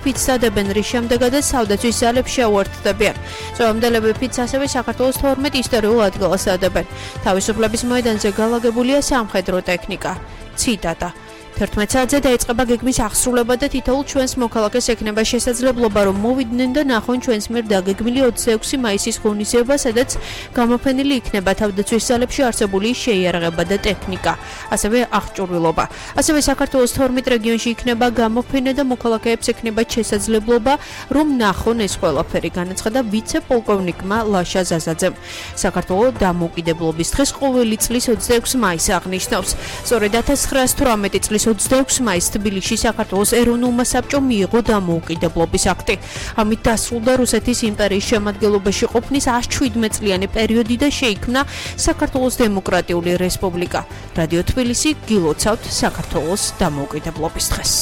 ფიცსადებენ, რის შემდეგაც თავდაცვის ძალებს შეუერთდებიან. წვევამდელები ფიცს ასევე საქართველოს 12 ისტორიულ ადგილას ადებენ. თავისუფლების მოედანზე განლაგებულია სამხედრო ტექნიკა. ციტატა. 11 საათზე დაიწყება გეგმის აღსრულება და თითოეულ ჩვენს მოქალაქეს ექნება შესაძლებლობა რომ მოვიდნენ და ნახონ ჩვენს მიერ დაგეგმილი 26 მაისის ღონისძიება, სადაც გამოფენილი იქნება თავდაცვის ძალებში არსებული შეიარაღება და ტექნიკა, ასევე აღჭურვილობა. ასევე საქართველოს 12 რეგიონში იქნება გამოფენა და მოქალაქეებს ექნებათ შესაძლებლობა რომ ნახონ ეს ყველაფერი, განაცხადა ვიცე-პოლკოვნიკმა ლაშა ზაზაძემ. საქართველოს დამოუკიდებლობის დღეს ყოველი წლის 26 მაისს აღნიშნავს. სწორედ 1918 წლის 26 მაისს თბილისში საქართველოს ეროვნულმა საბჭომ მიიღო დამოუკიდებლობის აქტი. ამით დასრულდა რუსეთის იმპერიის შემადგენლობაში ყოფნის 117 წლიანი პერიოდი და შეიქმნა საქართველოს დემოკრატიული რესპუბლიკა. რადიო თბილისი, გილოცავთ საქართველოს დამოუკიდებლობის დღეს.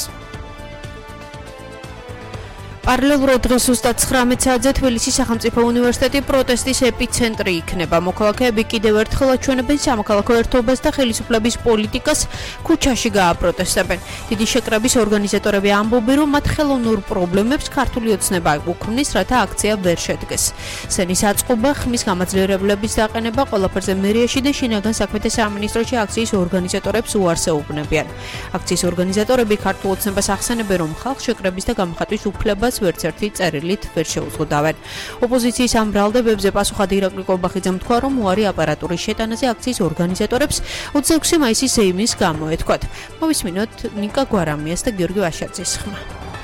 პარალელურად დღეს ზუსტად 19 საათზე თბილისის სახელმწიფო უნივერსიტეტი პროტესტის ეპიცენტრი იქნება. მოქალაქეები კიდევ ერთხელ აჩვენებენ სამოქალაქო ერთობას და ხელისუფლების პოლიტიკას ქუჩაში გააპროტესტებენ. დიდი შეკრების ორგანიზატორები ამბობენ, რომ მათ ხელოვნურ პრობლემებს ქართული ოცნება უქმნის, რათა აქცია ვერ შედგეს. სენის აწყობა, ხმის გამაძლიერებლების დაყენება, ყველაფერზე მერიაში და შინაგან საქმეთა სამინისტროში აქციის ორგანიზატორებს უარს ეუბნებიან. აქციის ორგანიზატორები ქართულ ოცნებას ახსენებენ, რომ ხალხს შეკრების და გამხატვის უფლება ვერც ერთი წერილით ვერ შეუზღუდავენ. ოპოზიციის ამ ბრალდებებზე პასუხად ირაკლი კობახიძემ თქვა, რომ უარი აპარატურის შეტანაზე აქციის ორგანიზატორებს 26 მაისის ზეიმის გამოეთქვათ. მოვისმინოთ ნიკა გვარამიას და გიორგი ვაშაძის ხმა.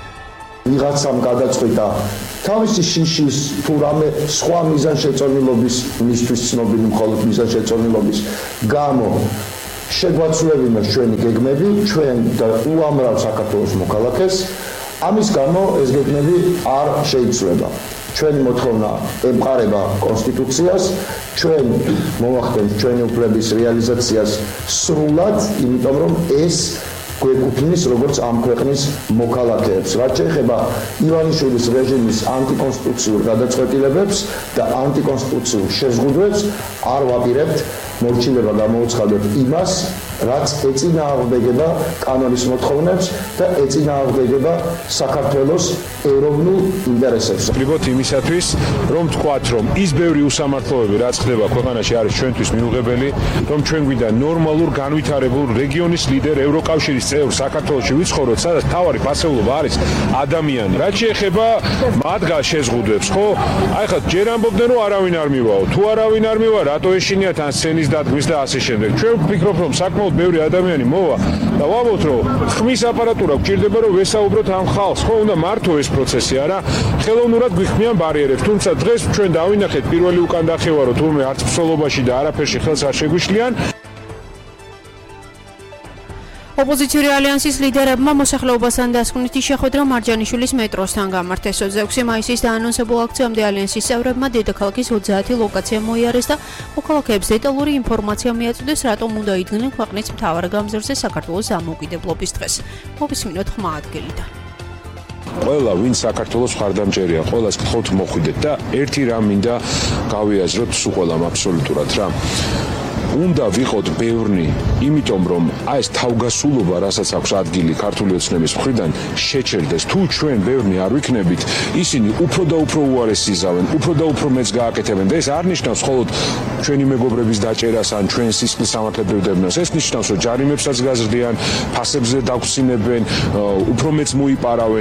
ვიღაცამ გადაწყვიტა თავისი შიშის თუ რამე სხვა მიზანშეწონილობის, მისთვის ცნობილი მხოლოდ მიზანშეწონილობის გამო შეგვაცვლებინოს ჩვენი გეგმები, ჩვენ და უამრავ საქართველოს მოქალაქეს. ამის გამო ეს გეგმები არ შეიცვლება. ჩვენი მოთხოვნა ემყარება კონსტიტუციას, ჩვენ მოვახდენთ ჩვენი უფლების რეალიზაციას სრულად, იმიტომ რომ ეს გვეკუთვნის როგორც ამ ქვეყნის მოქალაქეებს. რაც შეეხება ივანიშვილის რეჟიმის ანტიკონსტიტუციურ გადაწყვეტილებებს და ანტიკონსტიტუციურ შეზღუდვებს, არ ვაპირებთ, მორჩილება გამოუცხადებთ იმას, რაც ეწინააღმდეგება კანონის მოთხოვნებს და ეწინააღმდეგება საქართველოს ეროვნულ ინტერესებს. ვკრიბოთ იმისათვის, რომ თქვათ, რომ ის ბევრი უსამართლოები, რაც ხდება ქვეყანაში, არის ჩვენთვის მიუღებელი, რომ ჩვენ გვინდა ნორმალურ, განვითარებულ რეგიონის ლიდერ, ევროკავშირის წევრ საქართველოში ვიცხოვროთ, სადაც თავარი ფასეულობა არის ადამიანი. რაც შეეხება მათგან შეზღუდვებს, ხო? აი ხა ჯერ ამბობდნენ, რომ არავინ არ მივაო. თუ არავინ არ მივა, რატო ეშინიათ ან სცენის დადგმის და ასე შემდეგ. ჩვენ ვფიქრობთ, რომ საკმაოდ ბევრი ადამიანი მოვა და ვამბობთ, რომ ხმის აპარატურა გვჭირდება, რომ ვესაუბროთ ამ ხალხს, ხო, უნდა მართო ეს პროცესი, არა? ხელოვნურად გვიხმიან ბარიერებს, თუმცა დღეს ჩვენ დავინახეთ პირველი უკან დახევა, რომ თურმე არც მსვლელობაში და არაფერში ხელს არ შეგვიშლიან. ოპოზიციური ალიანსის ლიდერებმა მოსახლეობასთან დასკვნითი შეხვედრა მარჯანიშვილის მეტროსთან გამართეს. 26 მაისის დაანონსებულ აქციამდე ალიანსის წევრებმა დედაქალაქის 30 ლოკაცია მოიარეს და მოქალაქეებს დეტალური ინფორმაცია მიაწვდეს, რატომ უნდა იდგნენ ქვეყნის მთავარ გამზირზე საქართველოს დამოუკიდებლობის დღეს. მოვისმინოთ ხმა ადგილიდან. ყველა ვინ საქართველოს მხარდამჭერია, ყველას გთხოვთ მოხვიდეთ და ერთი რამ მინდა გავიაზროთ სულ ყველამ აბსოლუტურად რა. უნდა ვიყოთ ბევრნი, იმიტომ რომ აი ეს თავგასულობა, რასაც აქვს ადგილი ქართული ოცნების მხრიდან, შეჩერდეს. თუ ჩვენ ბევრნი არ ვიქნებით, ისინი უფრო და უფრო უარეს იზავენ, უფრო და უფრო მეც გააკეთებენ და ეს არ ნიშნავს მხოლოდ ჩვენი მეგობრების დაჭერას ან ჩვენ სისხლის სამართლებრივდებას. ეს ნიშნავს, რომ ჯარიმებსაც გაზრდიან, ფასებზე დაგვსინებენ, უფრო მეც მოიპარავენ.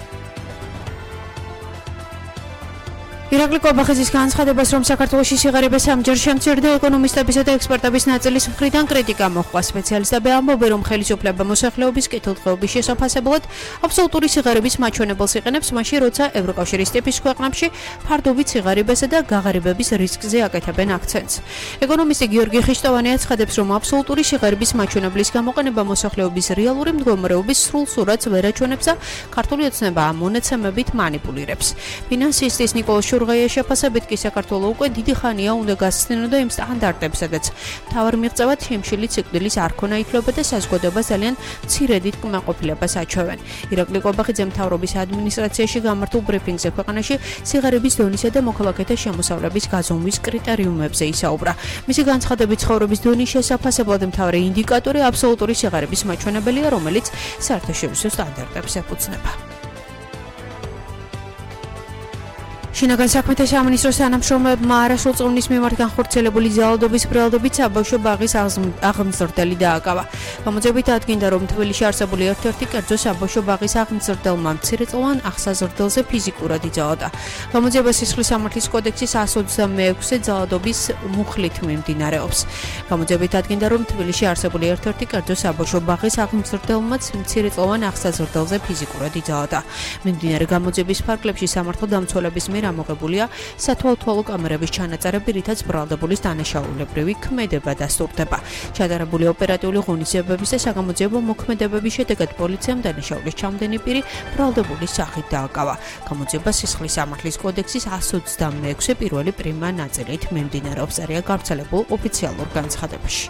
ირაკლი კობახიძის განცხადებას, რომ საქართველოში სიღარიბეს ამჯერ შემცირდა, ეკონომისტებისა და ექსპერტების ნაწილის მხრიდან კრიტიკა მოჰყვა. სპეციალისტები ამბობენ, რომ ხელისუფლება მოსახლეობის კეთილდღეობის შესაფასებლად აბსოლუტური სიღარიბის მაჩვენებელს იყენებს, მაშინ როცა ევროკავშირის ტიპის ქვეყნებში ფარდობით სიღარიბესა და გაღარიბების რისკზე აკეთებენ აქცენტს. ეკონომისტი გიორგი ხიშტოვანი აცხადებს, რომ აბსოლუტური სიღარიბის მაჩვენებლის გამოყენება მოსახლეობის რეალური მდგომარეობის სრულ სურათს ვერ აჩვენებს და ქართული ოცნება ამ მონაცემებით манипуლირებს. ფინანსისტის ნიკოლოზ შურღაია შეფასებით კი საქართველოს უკვე დიდი ხანია უნდა გასცნინოდა იმ სტანდარტებს, სადაც მთავარ მიღწევად შემშილი ციკლების არ ქონა ითვლება და საზოგადოებას ძალიან მცირედით კმაყოფილებას აჩვევენ. ირაკლი კობახიძე მთავრობის ადმინისტრაციაში გამართულ ბრიფინგზე ქვეყანაში სიღარიბის დონისა და მოქალაქეთა შემოსავლების გაზომვის კრიტერიუმებზე ისაუბრა. მისი განცხადებით, ცხოვრების დონის შესაფასებლად მთავარი ინდიკატორი აბსოლუტური სიღარიბის მაჩვენებელია, რომელიც საერთაშორისო სტანდარტებს ეფუძნება. შინაგან საქმეთა სამინისტროს თანამშრომლებმა არასრულ წვნის მიმართ განხორციელებული ძალადობის ბრალდებით საბავშვო ბაღის აღმზრდელი დააკავა. გამოძებით ადგენდა, რომ თბილისში არსებული ერთ-ერთი კერძო საბავშვო ბაღის აღმზრდელმა მცირეწლოვან აღსაზრდელზე ფიზიკურად იძალადა. გამოძიება სისხლის სამართლის კოდექსის 126-ე ძალადობის მუხლით მიმდინარეობს. გამოძებით ადგენდა, რომ თბილისში არსებული ერთ-ერთი კერძო საბავშვო ბაღის აღმზრდელმაც მცირეწლოვან აღსაზრდელზე ფიზიკურად იძალადა. მიმდინარე გამოძიების ფარგლებში სამართალდამცველების მიერ ამოღებულია სათვალთვალო კამერების ჩანაწერები, რითაც ბრალდებულის დანაშაულებრივი ქმედება დასტურდება. ჩატარებული ოპერატიული ღონისძიებების და საგამოძიებო მოქმედებების შედეგად პოლიციამ დანაშაულის ჩამდენი პირი ბრალდებულის სახით დააკავა. გამოძიება სისხლის სამართლის კოდექსის 126 პირველი პრიმა ნაწილით მიმდინარეობს. წერია გავრცელებულ ოფიციალურ განცხადებაში.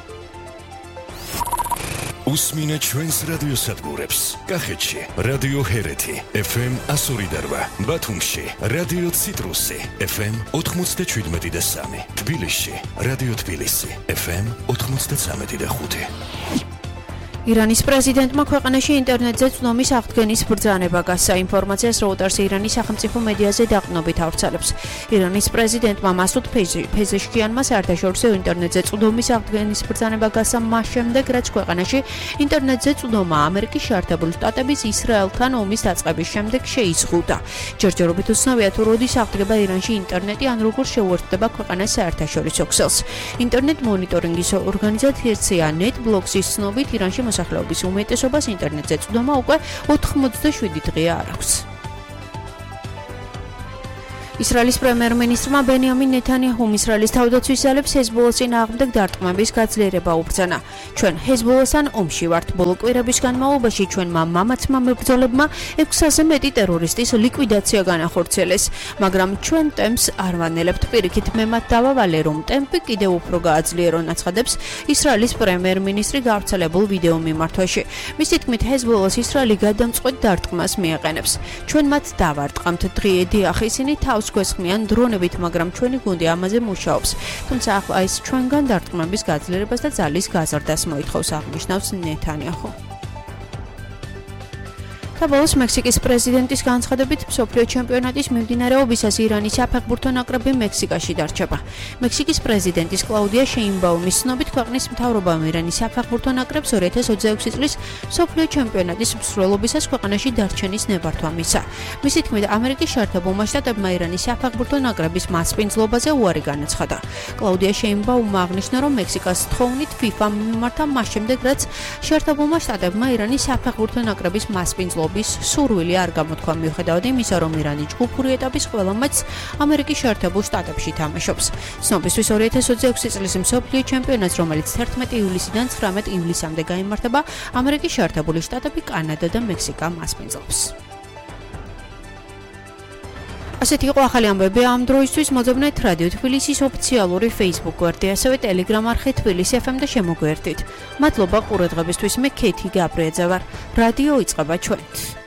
Usmine ჩვენს რადიოსადგურებს. კახეთში რადიო ჰერეთი FM 102.8, ბათუმში რადიო ციტრუსი FM 97.3, თბილისში რადიო თბილისი FM 93.5. ირანის პრეზიდენტმა ქვეყანაში ინტერნეტზე წვდომის აღდგენის ბრძანება გასცა. ინფორმაციას Reuters ირანის სახელმწიფო მედიაზე დაყრდნობით ავრცელებს. ირანის პრეზიდენტმა მასუდ ფეზეშკიანმა საერთაშორისო ინტერნეტზე წვდომის აღდგენის ბრძანება გასცა მას შემდეგ, რაც ქვეყანაში ინტერნეტზე წვდომა ამერიკის შეერთებული შტატების ისრაელთან ომის დაწყების შემდეგ შეიზღუდა. ჯერჯერობით უცნობია თუ როდის აღდგება ირანში ინტერნეტი ან როგორ შეუერთდება ქვეყანას საერთაშორისო ქსელს. ინტერნეტ მონიტორინგის ორგანიზაცია NetBlocks-ის ცნობით ირანში მოსახლეობის უმეტესობას ინტერნეტზე წვდომა უკვე 87 დღე არ აქვს. ისრაელის პრემიერ-მინისტრმა ბენიამინ ნეთანიაჰუმ ისრაელის თავდაცვის ძალებს ჰეზბოლას წინააღმდეგ დარტყმების გაძლიერება უბრძანა. ჩვენ ჰეზბოლასთან ომში ვართ. ბოლო კვირების განმავლობაში ჩვენმა მამაცმა მებრძოლებმა 600-ზე მეტი ტერორისტის ლიკვიდაცია განახორციელეს, მაგრამ ჩვენ ტემპს არ ვანელებთ. პირიქით მე მათ დავავალე, რომ ტემპი კიდევ უფრო გააძლიერონ, აცხადებს ისრაელის პრემიერ-მინისტრი გავრცელებულ ვიდეო მიმართვაში. მისი თქმით, ჰეზბოლას ისრაელი გადამწყვეტ დარტყმას მიაყენებს. ჩვენ მათ დავარტყამთ. დღიედიახ ისინი თავს გვესხმიან დრონებით, მაგრამ ჩვენი გუნდი ამაზე მუშაობს. თუმცა ახლა ის ჩვენგან დარტყმების გაძლიერებას და ძალის გაზრდას მოითხოვს, აღნიშნავს ნეთანიაჰუ. საბოლოოს მექსიკის პრეზიდენტის განცხადებით მსოფლიო ჩემპიონატის მიმდინარეობისას ირანის საფეხბურთო ნაკრები მექსიკაში დარჩება. მექსიკის პრეზიდენტის კლაუდია შეინბაუმის ცნობით ქვეყნის მთავრობამ ირანის საფეხბურთო ნაკრებს 2026 წლის მსოფლიო ჩემპიონატის მსვლელობისას ქვეყანაში დარჩენის ნებართვა მისცა. მისი თქმით, ამერიკის შეერთებულმა შტატებმა ირანის საფეხბურთო ნაკრების მასპინძლობაზე უარი განაცხადა. კლაუდია შეინბაუმმა აღნიშნა, რომ მექსიკას თხოვნით FIFA მიმართა მას შემდეგ, რაც შეერთებულმა შტატებმა ირანის საფეხბურთო ნაკრების მასპინძლობა სურვილი არ გამოთქვა, მიუხედავად იმისა, რომ ირანი ჯგუფური ეტაპის ყველა მატჩს ამერიკის შეერთებულ შტატებში თამაშობს. ცნობისთვის 2026 წლის მსოფლიო ჩემპიონატს, რომელიც 11 ივლისიდან 19 ივლისამდე გაიმართება, ამერიკის შეერთებული შტატები, კანადა და მექსიკა მასპინძლობს. ასეთი იყო ახალი ამბები ამ დროისთვის. მოძებნეთ რადიო თბილისის ოფიციალური Facebook გვერდი, ასევე Telegram არხი თბილისი FM და შემოგვერთით. მადლობა ყურადღებისთვის. მე ქეთი გაბრიაძე ვარ. რადიო იწყება ჩვენით.